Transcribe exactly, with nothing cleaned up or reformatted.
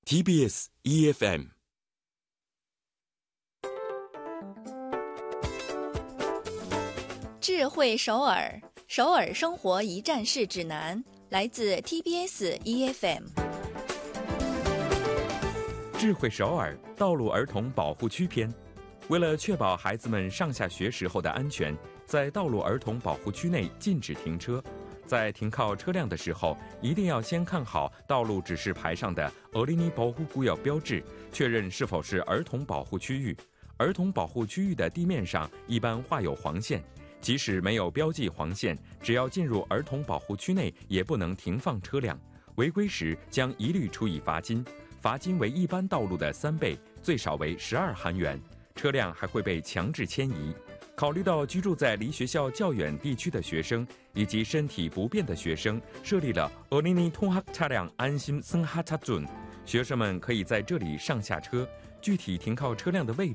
T B S E F M。 智慧首尔，首尔生活一站式指南，来自 T B S E F M。 智慧首尔道路儿童保护区篇，为了确保孩子们上下学时候的安全，在道路儿童保护区内禁止停车。在停靠车辆的时候，一定要先看好道路指示牌上的어린이保护구역标志，确认是否是儿童保护区域。儿童保护区域的地面上一般画有黄线，即使没有标记黄线，只要进入儿童保护区内，也不能停放车辆。违规时将一律处以罚金，罚金为一般道路的三倍，最少为十二韩元。车辆还会被强制迁移。考虑到居住在离学校较远地区的学生以及身体不便的学生，设立了어린이通학차량安心승하차존，学生们可以在这里上下车。具体停靠车辆的位